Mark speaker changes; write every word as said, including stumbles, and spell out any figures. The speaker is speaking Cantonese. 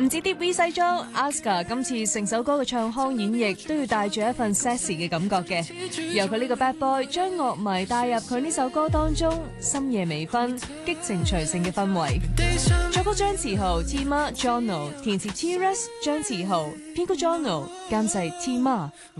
Speaker 1: 唔止 Deep V 西裝 ，Aska 今次成首歌嘅唱腔演繹都要帶住一份 sexy 嘅感覺嘅。由佢呢個 bad boy 將樂迷帶入佢呢首歌當中，深夜微醺、激情隨性嘅氛圍。作曲張馳豪 Tima Jono， 填詞 T-Rex 張馳豪，編曲 Jono， 監製 Tima。